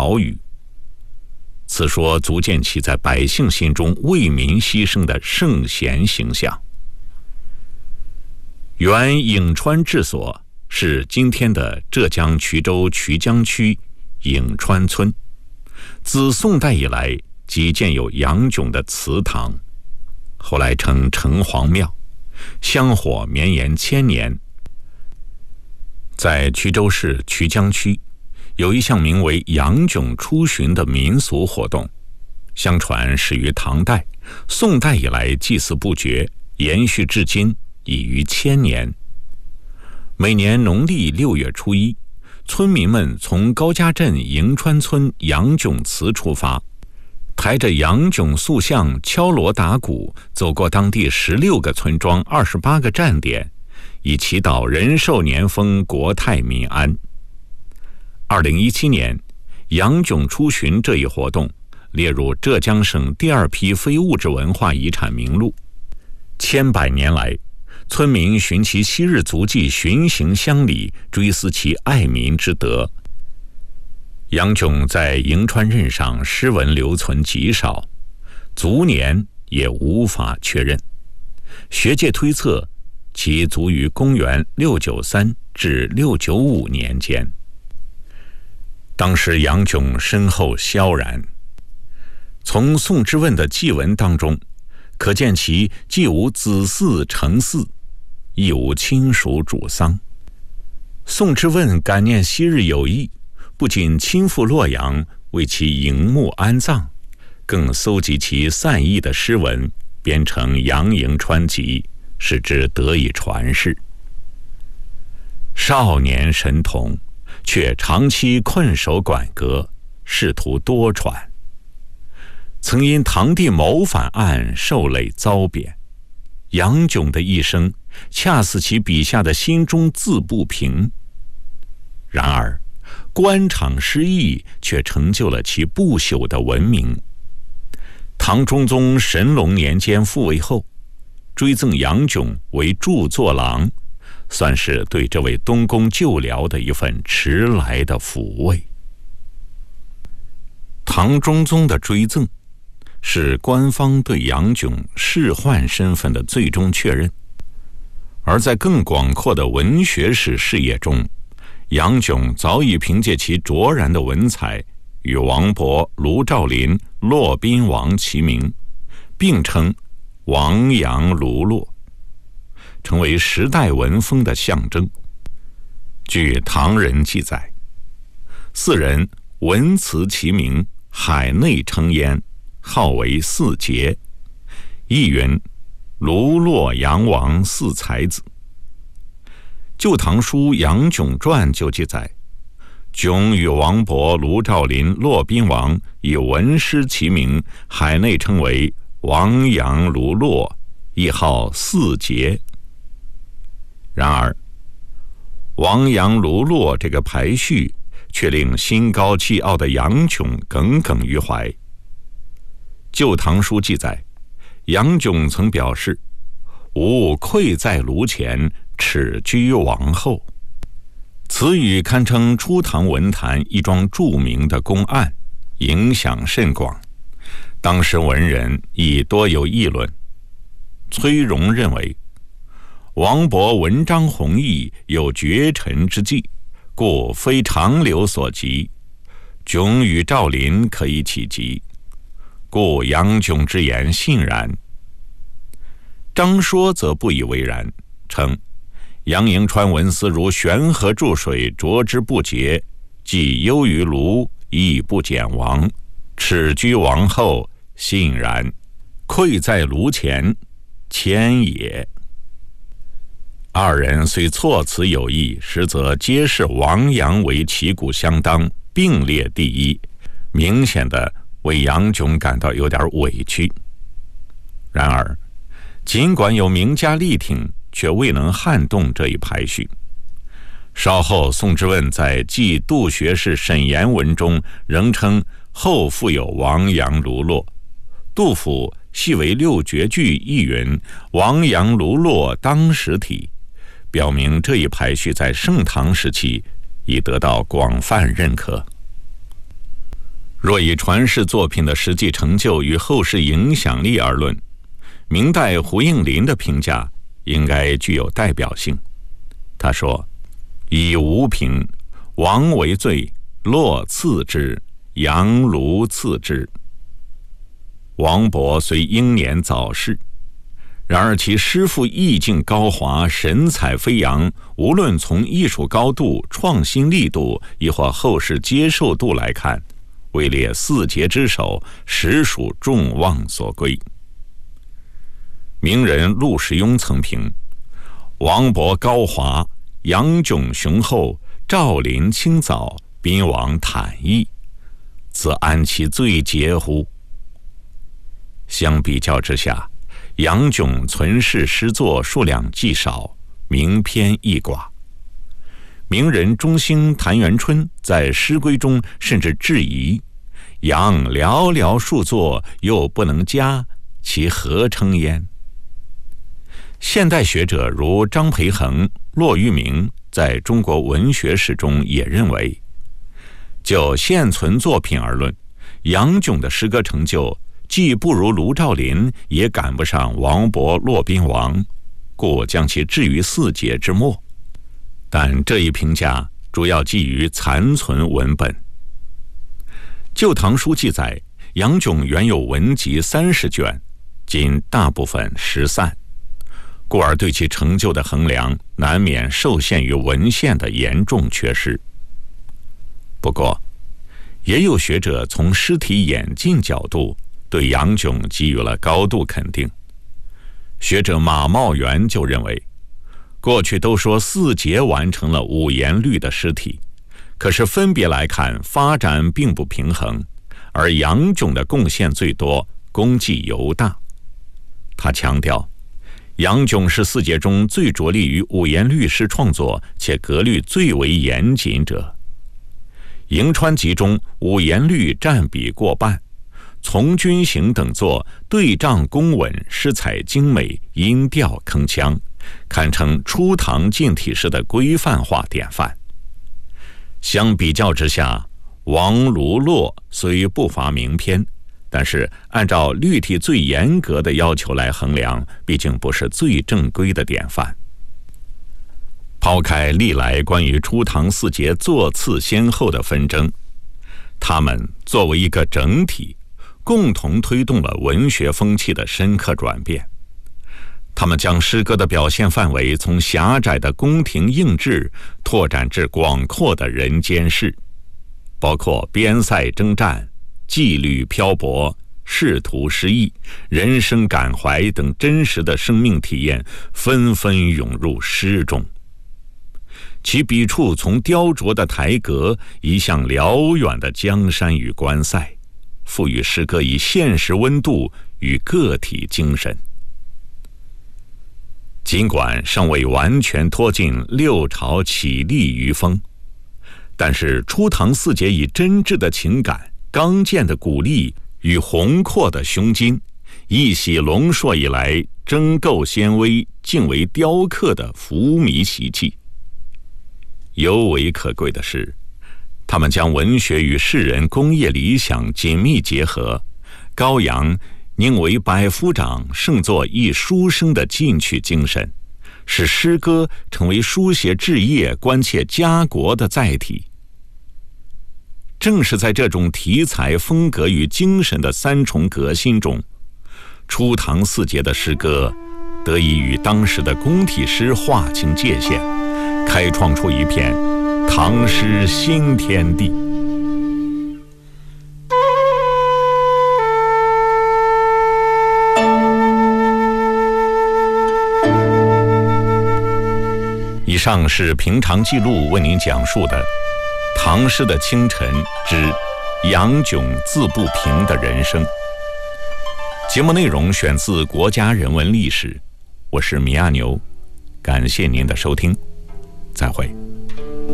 岛屿。此说足见其在百姓心中为民牺牲的圣贤形象。原颍川治所是今天的浙江衢州衢江区颍川村，自宋代以来即建有杨炯的祠堂，后来称城隍庙，香火绵延千年。在衢州市衢江区有一项名为杨炯出巡的民俗活动，相传始于唐代，宋代以来祭祀不绝，延续至今已逾1000年。每年农历6月初1，村民们从高家镇颍川村杨炯祠出发，抬着杨炯塑像敲锣打鼓，走过当地16个村庄28个站点，以祈祷人寿年丰、国泰民安。2017年，杨炯出巡这一活动列入浙江省第2批非物质文化遗产名录。千百年来，村民循其昔日足迹巡行乡里，追思其爱民之德。杨炯在颍川任上诗文留存极少，卒年也无法确认，学界推测其卒于公元693至695年间。当时杨炯身后萧然，从宋之问的祭文当中可见其既无子嗣承嗣，亦无亲属主丧。宋之问感念昔日友谊，不仅亲赴洛阳为其迎墓安葬，更搜集其散佚的诗文，编成《杨颍川集》，使之得以传世。少年神童，却长期困守馆阁，仕途多舛，曾因堂弟谋反案受累遭贬。杨炯的一生恰似其笔下的心中自不平，然而官场失意却成就了其不朽的文明。唐中宗神龙年间复位后，追赠杨炯为著作郎，算是对这位东宫旧僚的一份迟来的抚慰。唐中宗的追赠是官方对杨炯仕宦身份的最终确认，而在更广阔的文学史事业中，杨炯早已凭借其卓然的文采与王勃、卢照邻、骆宾王齐名，并称王杨卢骆，成为时代文风的象征。据唐人记载，4人文辞齐名，海内称焉，号为4杰。亦云卢骆杨王4才子。旧唐书《杨炯传》就记载，炯与王勃、卢照邻、骆宾王以文诗齐名，海内称为王杨卢骆，亦号4杰。然而王杨卢骆这个排序却令心高气傲的杨炯耿耿于怀。旧唐书记载，杨炯曾表示，吾愧在炉前，耻居王后。此语堪称初唐文坛一桩著名的公案，影响甚广，当时文人亦多有议论。崔融认为，王勃文章弘毅，有绝尘之际，故非长流所及，炯与赵林可以企及，故杨炯之言信然。张说则不以为然，称杨颍川文思如悬河注水，浊之不竭，既优于卢，亦不减王，耻居王后，信然，愧在炉前，谦也。二人虽措辞有异，实则皆视王杨为旗鼓相当，并列第一，明显的为杨炯感到有点委屈。然而尽管有名家力挺，却未能撼动这一排序。稍后宋之问在记杜学士沈言文中仍称后复有王杨卢骆，杜甫系为6绝句亦云王杨卢骆当时体，表明这一排序在盛唐时期已得到广泛认可。 若以传世作品的实际成就与后世影响力而论，明代胡应麟的评价应该具有代表性。他说：“以吴平，王为最，洛次之，杨卢次之。”王勃虽英年早逝，然而其诗赋意境高华，神采飞扬，无论从艺术高度、创新力度，亦或后世接受度来看，位列四杰之首，实属众望所归。名人陆时雍曾评：王勃高华，杨炯雄厚，赵林清藻，宾王坦逸，此安其最杰乎？相比较之下，杨炯存世诗作数量既少，名篇亦寡。名人中兴谭元春在诗归中甚至质疑：杨寥寥数作，又不能佳，其何称焉？现代学者如张培恒、骆玉明在中国文学史中也认为，就现存作品而论，杨炯的诗歌成就既不如卢照邻，也赶不上王勃、骆宾王，故将其置于四杰之末。但这一评价主要基于残存文本。《旧唐书》记载，杨炯原有文集30卷，今大部分失散，故而对其成就的衡量难免受限于文献的严重缺失。不过，也有学者从诗体演进角度对杨炯给予了高度肯定。学者马茂元就认为，过去都说四杰完成了五言律的诗体，可是分别来看，发展并不平衡，而杨炯的贡献最多，功绩尤大。他强调，杨炯是四杰中最着力于五言律诗创作，且格律最为严谨者。迎川集中五言律占比过半，从军行等作对仗工稳，诗采精美，音调铿锵，堪称初唐近体诗的规范化典范。相比较之下，王卢骆虽不乏名篇，但是按照律体最严格的要求来衡量，毕竟不是最正规的典范。抛开历来关于初唐四杰座次先后的纷争，他们作为一个整体，共同推动了文学风气的深刻转变。他们将诗歌的表现范围从狭窄的宫廷应制拓展至广阔的人间世，包括边塞征战、纪律漂泊、仕途失意、人生感怀等真实的生命体验纷纷涌入诗中。其笔触从雕琢的台阁移向辽远的江山与关塞，赋予诗歌以现实温度与个体精神。尽管尚未完全脱尽六朝起立余风，但是初唐四杰以真挚的情感、刚健的鼓励与宏阔的胸襟，一洗龙朔以来争构纤微、竟为雕刻的浮靡习气。尤为可贵的是，他们将文学与世人工业理想紧密结合，高扬宁为百夫长，胜作一书生的进取精神，使诗歌成为书写志业、关切家国的载体。正是在这种题材、风格与精神的三重革新中，初唐四杰的诗歌得以与当时的宫体诗划清界限，开创出一片唐诗新天地。以上是平常记录为您讲述的唐诗的清晨之杨炯字不平的人生。节目内容选自国家人文历史，我是米亚牛，感谢您的收听，再会。